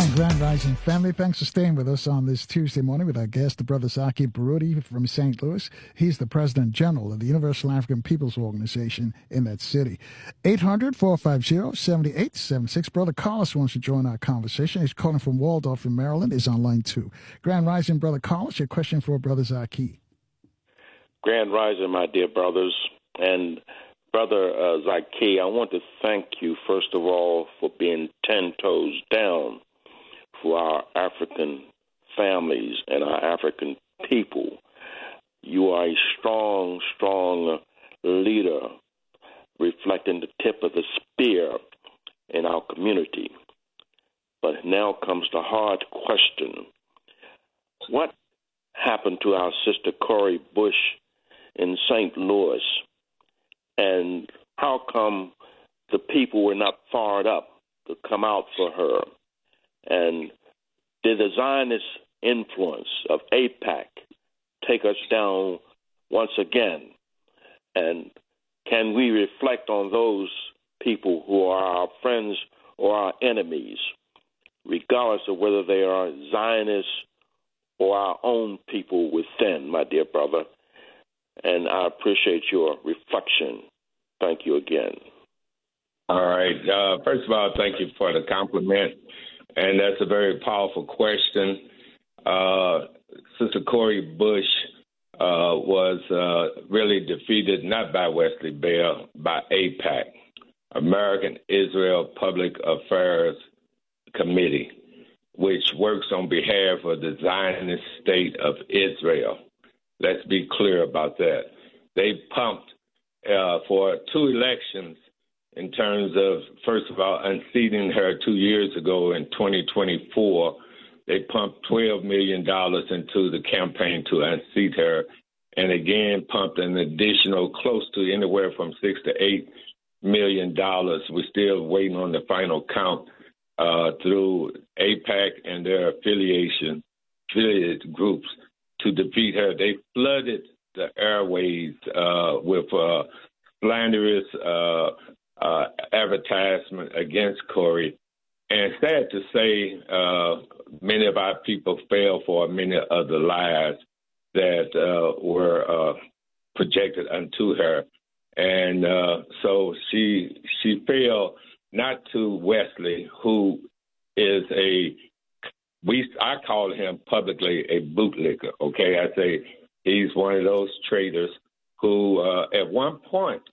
And Grand Rising family, thanks for staying with us on this Tuesday morning with our guest, the brother Zaki Baruti from St. Louis. He's the President General of the Universal African Peoples Organization in that city. 800-450-7876. Brother Carlos wants to join our conversation. He's calling from Waldorf in Maryland. Is on line 2. Grand Rising, Brother Carlos, your question for Brother Zaki. Grand Rising, my dear brothers. And Brother Zaki, I want to thank you, first of all, for being 10 toes down for our African families and our African people. You are a strong, strong leader, reflecting the tip of the spear in our community. But now comes the hard question. What happened to our sister Cori Bush in St. Louis? And how come the people were not fired up to come out for her? And did the Zionist influence of AIPAC take us down once again? And can we reflect on those people who are our friends or our enemies, regardless of whether they are Zionists or our own people within, my dear brother? And I appreciate your reflection. Thank you again. All right. First of all, thank you for the compliment. And that's a very powerful question. Sister Cori Bush was really defeated not by Wesley Bell, by AIPAC, American Israel Public Affairs Committee, which works on behalf of the Zionist state of Israel. Let's be clear about that. They pumped for 2 elections in terms of, first of all, unseating her 2 years ago in 2024. They pumped $12 million into the campaign to unseat her, and again pumped an additional close to anywhere from $6 to $8 million. We're still waiting on the final count through AIPAC and their affiliate groups to defeat her. They flooded the airways with slanderous advertisement against Cori. And sad to say, many of our people fell for many of the lies that were projected unto her. And so she fell not to Wesley, who is I call him publicly a bootlicker, okay? I say he's one of those traitors who at one point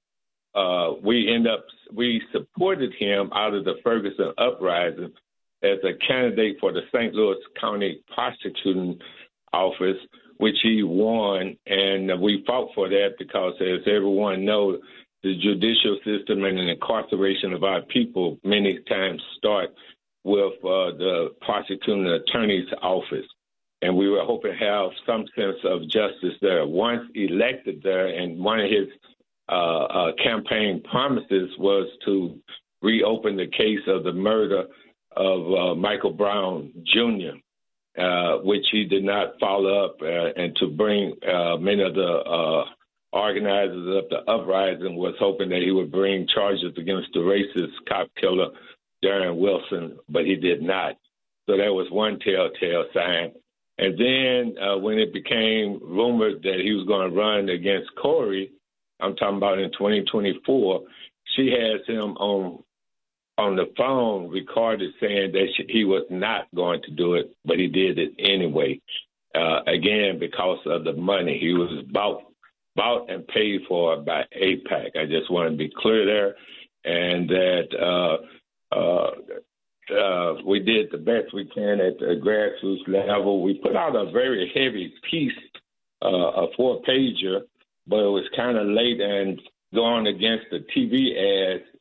we supported him out of the Ferguson uprising as a candidate for the St. Louis County Prosecuting Office, which he won, and we fought for that because, as everyone knows, the judicial system and the incarceration of our people many times start with the prosecuting attorney's office. And we were hoping to have some sense of justice there. Once elected there, and one of his campaign promises was to reopen the case of the murder of Michael Brown Jr., which he did not follow up, and to bring many of the organizers of the uprising was hoping that he would bring charges against the racist cop killer, Darren Wilson, but he did not. So that was one telltale sign. And then when it became rumored that he was going to run against Cori, I'm talking about in 2024, she has him on the phone recorded saying that he was not going to do it, but he did it anyway. Again, because of the money. He was bought and paid for by AIPAC. I just want to be clear there. And that we did the best we can at the grassroots level. We put out a very heavy piece, a 4-pager, but it was kind of late and going against the TV ads